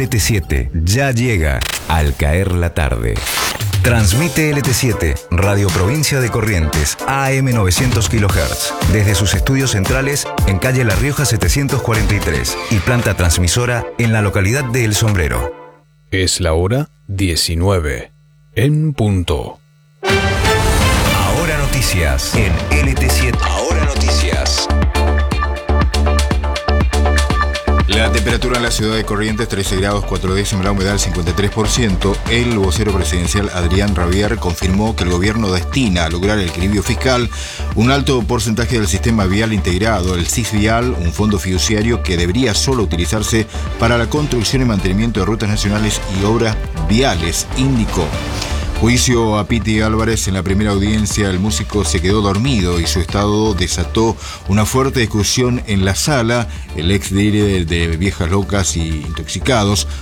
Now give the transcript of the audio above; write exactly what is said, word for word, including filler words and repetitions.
L T siete ya llega al caer la tarde. Transmite L T siete, Radio Provincia de Corrientes, A M novecientos kilohertz, desde sus estudios centrales en calle La Rioja setecientos cuarenta y tres y planta transmisora en la localidad de El Sombrero. Es la hora diecinueve, en punto. Ahora noticias en L T siete. Ahora noticias. La temperatura en la ciudad de Corrientes, trece grados cuatro décimas, la humedad cincuenta y tres por ciento. El vocero presidencial Adrián Rabier confirmó que el gobierno destina a lograr el equilibrio fiscal un alto porcentaje del sistema vial integrado, el SISVial, un fondo fiduciario que debería solo utilizarse para la construcción y mantenimiento de rutas nacionales y obras viales, indicó. Juicio a Piti Álvarez. En la primera audiencia, el músico se quedó dormido y su estado desató una fuerte discusión en la sala. El ex líder de Viejas Locas y Intoxicados